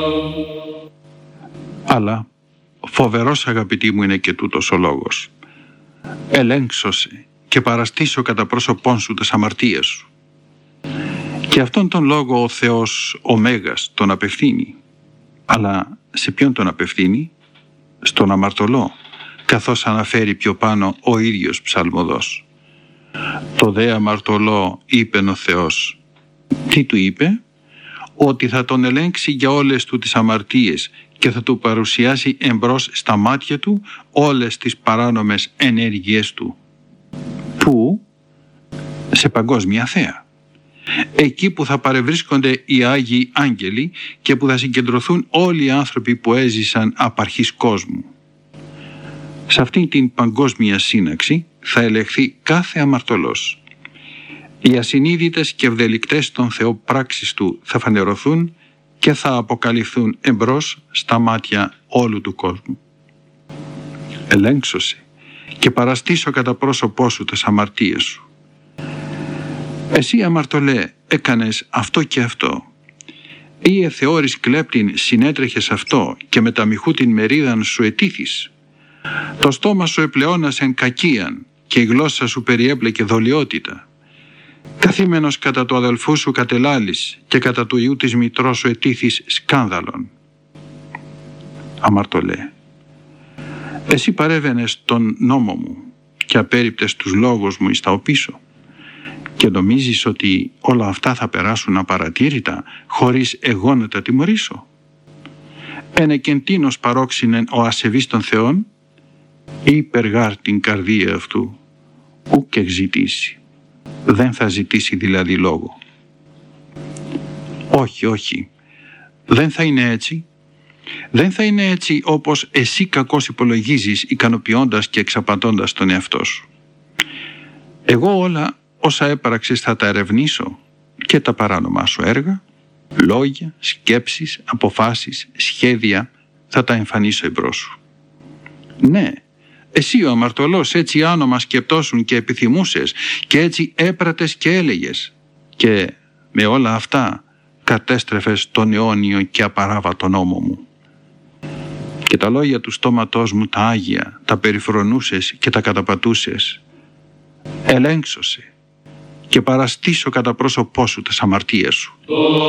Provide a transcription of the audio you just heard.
Αλλά φοβερός, αγαπητοί μου, είναι και τούτος ο λόγος. Ελέγξωσε και παραστήσω κατά πρόσωπόν σου τις αμαρτίες σου. Και αυτόν τον λόγο ο Θεός ο Μέγας τον απευθύνει. Αλλά σε ποιον τον απευθύνει? Στον αμαρτωλό, καθώς αναφέρει πιο πάνω ο ίδιος ψαλμοδός. Το δε αμαρτωλό, είπεν ο Θεός. Τι του είπε? Ότι θα τον ελέγξει για όλες του τις αμαρτίες και θα του παρουσιάσει εμπρός στα μάτια του όλες τις παράνομες ενέργειές του. Πού? Σε παγκόσμια θέα. Εκεί που θα παρευρίσκονται οι Άγιοι Άγγελοι και που θα συγκεντρωθούν όλοι οι άνθρωποι που έζησαν απ' αρχής κόσμου. Σε αυτήν την παγκόσμια σύναξη θα ελεγχθεί κάθε αμαρτωλός. Οι ασυνείδητες και ευδελικτές των θεοπράξεις του θα φανερωθούν και θα αποκαλυφθούν εμπρός στα μάτια όλου του κόσμου. Ελέγξωσε και παραστήσω κατά πρόσωπό σου τις αμαρτίες σου. Εσύ, αμαρτωλέ, έκανες αυτό και αυτό, ή εθεώρης κλέπτην συνέτρεχες αυτό και με τα μοιχού την μερίδαν σου ετήθης. Το στόμα σου επλεώνας εν κακίαν και η γλώσσα σου περιέπλεκε δολιότητα. Καθήμενος κατά του αδελφού σου κατελάλης και κατά του ιού της μητρός σου ετήθης σκάνδαλον. Αμαρτωλέ, εσύ παρέβαινες τον νόμο μου και απέρριπτες τους λόγους μου εις τα οπίσω και νομίζεις ότι όλα αυτά θα περάσουν απαρατήρητα χωρίς εγώ να τα τιμωρήσω. Ενεκεντίνος παρόξυνεν ο ασεβής των Θεών, υπεργάρ την καρδία αυτού, ουκ εκζητήσει. Δεν θα ζητήσει δηλαδή λόγο. Όχι, όχι. Δεν θα είναι έτσι. Δεν θα είναι έτσι όπως εσύ κακώς υπολογίζεις, ικανοποιώντας και εξαπατώντας τον εαυτό σου. Εγώ όλα όσα έπραξες θα τα ερευνήσω και τα παράνομά σου έργα, λόγια, σκέψεις, αποφάσεις, σχέδια θα τα εμφανίσω εμπρός σου. Ναι, εσύ ο αμαρτωλός έτσι άνομα σκεπτώσουν και επιθυμούσες και έτσι έπρατες και έλεγες και με όλα αυτά κατέστρεφες τον αιώνιο και απαράβατο νόμο μου. Και τα λόγια του στόματός μου τα άγια τα περιφρονούσες και τα καταπατούσες. Ελέγξωσε και παραστήσω κατά πρόσωπό σου τις αμαρτίες σου.